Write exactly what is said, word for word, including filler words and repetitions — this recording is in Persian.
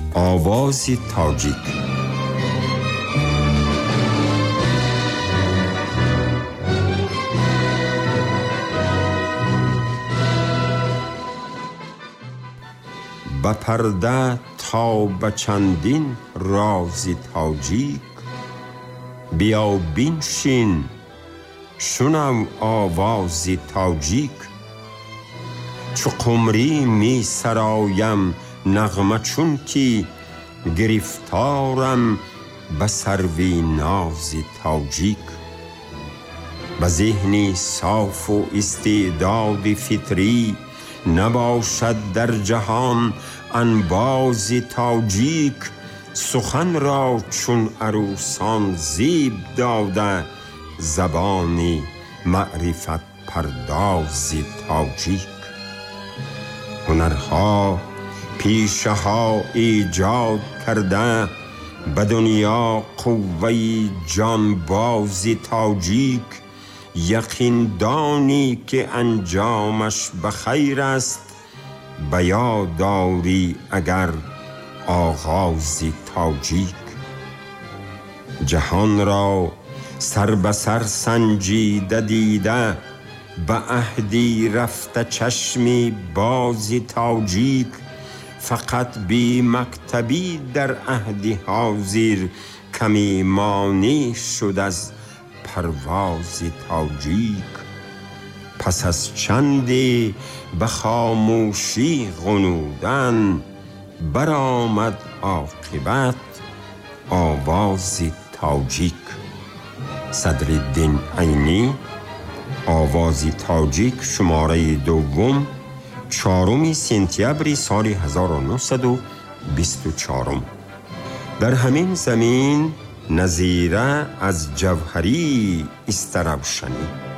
آواز تاجیک. به پرده تا به چندین رازی تاجیک، بیا بنشین شنو آوازی تاجیک. چو قمری می سرایم نغمه چون کی، گرفتارم به سروی نازی تاجیک. به ذهنی صاف و استعداد فطری، نباشد در جهان انبازی تاجیک. سخن را چون عروسان زیب داده، زبانی معرفت پردازی تاجیک. هنرها پیشه ها ایجاد کرده، به دنیا قوه جانبازی تاجیک. یقین دانی که انجامش بخیر است، به یاد داری اگر آغازی تاجیک. جهان را سر به سر سنجیده دیده، به عهدی رفته چشمی بازی تاجیک. فقط بی مکتبی در عهدی حاضر، کمی مانی شد از پروازی تاجیک. پس از چندی به خاموشی غنودن، برآمد عاقبت آوازی تاجیک. صدرالدین عینی، آوازی تاجیک، شماره دوم، چهارم سپتامبر سال هزار و نهصد و بیست و چهار. در همین زمین نظیره از جوهری است روشنی.